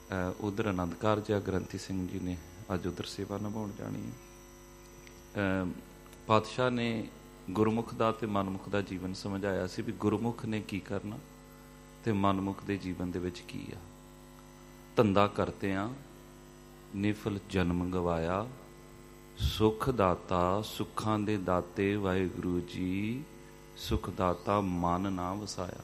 उधर आनंद कारज आ, ग्रंथी सिंह जी ने अज उधर सेवा निभाउण जानी है। पातशाह ने गुरमुख दा ते मनमुख दा जीवन समझाया सी भी गुरमुख ने की करना ते मनमुख दे जीवन दे विच की आ। धंधा करते आ निफल जन्म गवाया, सुख दाता सुखां दे दाते वाहिगुरू जी, सुख दाता मन ना वसाया।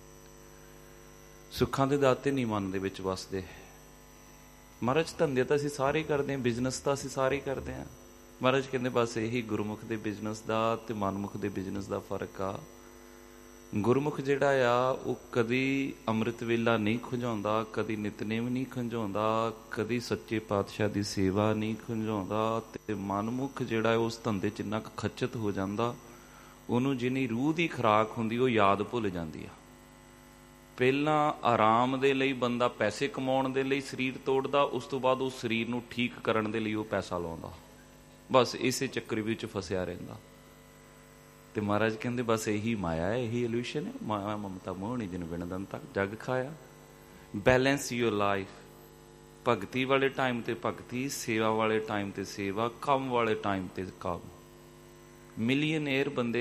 सुखां दे दाते नहीं मन दे विच वसदे। महाराज धंधे तो असीं सारे करते हैं, बिजनस तो असीं सारे करते हैं। महाराज कहते बस यही गुरमुख दे बिजनस दा ते मनमुख दे बिजनस दा फर्क आ। गुरमुख जिहड़ा आ वो कदी अमृत वेला नहीं खुंझाउंदा, कदी नितनेम नहीं खुंझाउंदा, कदी सच्चे पातशाह दी सेवा नहीं खुंझाउंदा। ते मनमुख जिहड़ा है उस धंधे च इन्ना खच्चत हो जांदा, उहनूं जिन्नी रूह दी खुराक हुंदी वो याद भुल जांदी आ। ਪਹਿਲਾਂ ਆਰਾਮ ਦੇ ਲਈ ਬੰਦਾ ਪੈਸੇ ਕਮਾਉਣ ਦੇ ਲਈ ਸਰੀਰ ਤੋੜਦਾ, ਉਸ ਤੋਂ ਬਾਅਦ ਉਹ ਸਰੀਰ ਨੂੰ ਠੀਕ ਕਰਨ ਦੇ ਲਈ ਉਹ ਪੈਸਾ ਲਾਉਂਦਾ। ਬਸ ਇਸੇ ਚੱਕਰ ਵਿੱਚ ਫਸਿਆ ਰਹਿੰਦਾ। ਤੇ ਮਹਾਰਾਜ ਕਹਿੰਦੇ ਬਸ ਇਹੀ ਮਾਇਆ ਹੈ, ਇਹੀ ਇਲੂਸ਼ਨ ਹੈ। ਮਾਇਆ ਮਮਤਾ ਮੋਹਣੀ ਜਿਨ ਵਿਣਦਨ ਤੱਕ ਜਗ ਖਾਇਆ। Balance your life. ਭਗਤੀ ਵਾਲੇ ਟਾਈਮ ਤੇ ਭਗਤੀ, ਸੇਵਾ ਵਾਲੇ ਟਾਈਮ ਤੇ ਸੇਵਾ, ਕੰਮ ਵਾਲੇ ਟਾਈਮ ਤੇ ਕੰਮ। ਮਿਲੀਅਨੇਅਰ ਬੰਦੇ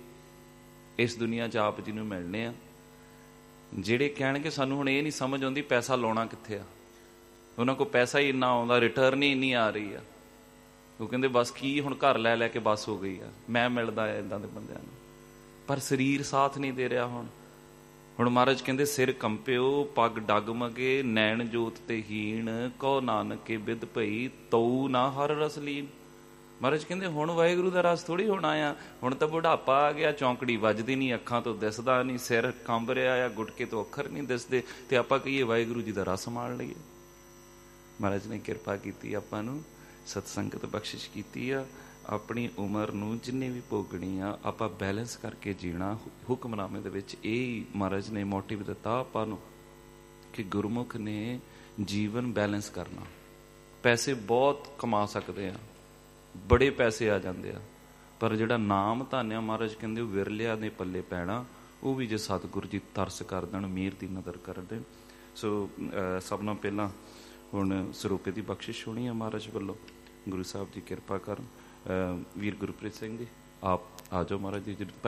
ਇਸ ਦੁਨੀਆ 'ਚ ਆਪ ਜੀ ਨੂੰ ਮਿਲਣੇ ਆ, ਜਿਹੜੇ ਕਹਿਣਗੇ ਸਾਨੂੰ ਹੁਣ ਇਹ ਨਹੀਂ ਸਮਝ ਆਉਂਦੀ ਪੈਸਾ ਲਾਉਣਾ ਕਿੱਥੇ ਆ। ਉਹਨਾਂ ਕੋਲ ਪੈਸਾ ਹੀ ਇੰਨਾ ਆਉਂਦਾ, ਰਿਟਰਨ ਹੀ ਇੰਨੀ ਆ ਰਹੀ ਆ। ਉਹ ਕਹਿੰਦੇ ਬਸ ਕੀ ਹੁਣ ਘਰ ਲੈ ਲੈ ਕੇ ਬਸ ਹੋ ਗਈ ਆ। ਮੈਂ ਮਿਲਦਾ ਇੱਦਾਂ ਦੇ ਬੰਦਿਆਂ ਨੂੰ, ਪਰ ਸਰੀਰ ਸਾਥ ਨਹੀਂ ਦੇ ਰਿਹਾ। ਹੁਣ ਮਹਾਰਾਜ ਕਹਿੰਦੇ ਸਿਰ ਕੰਪਿਓ ਪੱਗ ਡਗਮਗੇ, ਨੈਣ ਜੋਤ ਤੇ ਹੀਣ, ਕਹੋ ਨਾਨਕੇ ਬਿਦ ਭਈ ਤਉ ਨਾ ਹਰ ਰਸ ਲੀਨ। ਮਹਾਰਾਜ ਕਹਿੰਦੇ ਹੁਣ ਵਾਹਿਗੁਰੂ ਦਾ ਰਸ ਥੋੜ੍ਹੀ ਹੋਣਾ ਆ। ਹੁਣ ਤਾਂ ਬੁਢਾਪਾ ਆ ਗਿਆ, ਚੌਂਕੜੀ ਵੱਜਦੀ ਨਹੀਂ, ਅੱਖਾਂ ਤੋਂ ਦਿਸਦਾ ਨਹੀਂ, ਸਿਰ ਕੰਬ ਰਿਹਾ ਆ, ਗੁਟਕੇ ਤੋਂ ਅੱਖਰ ਨਹੀਂ ਦਿਸਦੇ, ਤੇ ਆਪਾਂ ਕਹੀਏ ਵਾਹਿਗੁਰੂ ਜੀ ਦਾ ਰਸ ਮਾਣ ਲਈਏ। ਮਹਾਰਾਜ ਨੇ ਕਿਰਪਾ ਕੀਤੀ, ਆਪਾਂ ਨੂੰ ਸਤਸੰਗਤ ਬਖਸ਼ਿਸ਼ ਕੀਤੀ ਆ। ਆਪਣੀ ਉਮਰ ਨੂੰ ਜਿੰਨੇ ਵੀ ਭੋਗਣੀ ਆ ਆਪਾਂ ਬੈਲੈਂਸ ਕਰਕੇ ਜੀਣਾ। ਹੁਕਮਨਾਮੇ ਦੇ ਵਿੱਚ ਇਹ ਮਹਾਰਾਜ ਨੇ ਮੋਟਿਵ ਦਿੱਤਾ ਆਪਾਂ ਨੂੰ ਕਿ ਗੁਰਮੁਖ ਨੇ ਜੀਵਨ ਬੈਲੈਂਸ ਕਰਨਾ। ਪੈਸੇ ਬਹੁਤ ਕਮਾ ਸਕਦੇ ਆ, ਬੜੇ ਪੈਸੇ ਆ ਜਾਂਦੇ ਆ, ਪਰ ਜਿਹੜਾ ਨਾਮ ਧਾਨਿਆ ਮਹਾਰਾਜ ਕਹਿੰਦੇ ਉਹ ਵਿਰਲਿਆਂ ਦੇ ਪੱਲੇ ਪੈਣਾ। ਉਹ ਵੀ ਜੇ ਸਤਿਗੁਰੂ ਜੀ ਤਰਸ ਕਰ ਦੇਣ, ਮਿਹਰ ਦੀ ਨਜ਼ਰ ਕਰ ਦੇਣ। ਸੋ ਸਭ ਨਾਲੋਂ ਪਹਿਲਾਂ ਹੁਣ ਸਰੂਪੇ ਦੀ ਬਖਸ਼ਿਸ਼ ਹੋਣੀ ਆ ਮਹਾਰਾਜ ਵੱਲੋਂ। ਗੁਰੂ ਸਾਹਿਬ ਜੀ ਕਿਰਪਾ ਕਰਨ। ਵੀਰ ਗੁਰਪ੍ਰੀਤ ਸਿੰਘ ਜੀ ਆਪ ਆ ਜਾਓ ਮਹਾਰਾਜ ਜੀ।